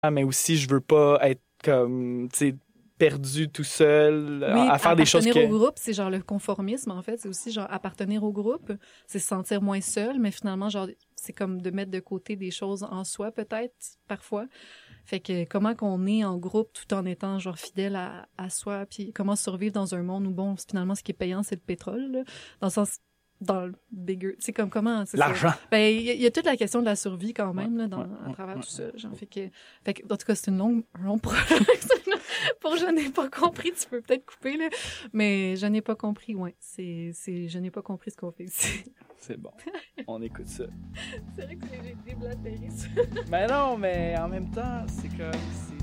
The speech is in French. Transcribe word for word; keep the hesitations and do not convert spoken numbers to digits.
mais aussi je veux pas être comme, tu sais, perdu tout seul oui, à, à faire des choses que... appartenir au groupe, c'est genre le conformisme, en fait. C'est aussi genre appartenir au groupe, c'est se sentir moins seul, mais finalement, genre, c'est comme de mettre de côté des choses en soi, peut-être, parfois. Fait que comment qu'on est en groupe tout en étant genre fidèle à, à soi, puis comment survivre dans un monde où, bon, finalement, ce qui est payant, c'est le pétrole, là, dans le sens... dans le bigger, c'est comme comment c'est l'argent. Ça? Ben il y, y a toute la question de la survie quand même ouais, là dans ouais, à travers ouais, tout ça. Genre fait que fait que en tout cas c'est une longue un long projet. Pour je n'ai pas compris, tu peux peut-être couper là, mais je n'ai pas compris. Ouais, c'est c'est je n'ai pas compris ce qu'on fait ici. C'est bon. On écoute ça. C'est vrai que j'ai déblatéré ça. Mais non, mais en même temps, c'est comme c'est